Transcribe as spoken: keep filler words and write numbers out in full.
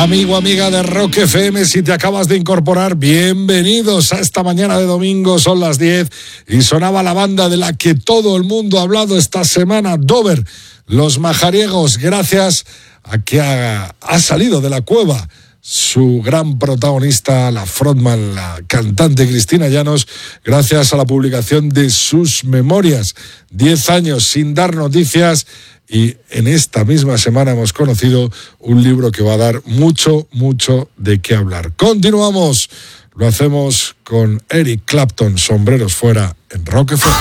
Amigo, amiga de Rock F M, si te acabas de incorporar, bienvenidos a esta mañana de domingo, son las diez y sonaba la banda de la que todo el mundo ha hablado esta semana, Dover, Los Majariegos, gracias a que ha, ha salido de la cueva su gran protagonista, la frontman, la cantante Cristina Llanos, gracias a la publicación de sus memorias, diez años sin dar noticias. Y en esta misma semana hemos conocido un libro que va a dar mucho, mucho de qué hablar. Continuamos, lo hacemos con Eric Clapton, Sombreros Fuera, en Rock F M.